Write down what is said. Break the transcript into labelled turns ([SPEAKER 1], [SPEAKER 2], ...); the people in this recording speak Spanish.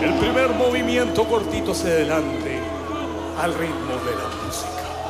[SPEAKER 1] El primer movimiento cortito hacia adelante al ritmo de la música.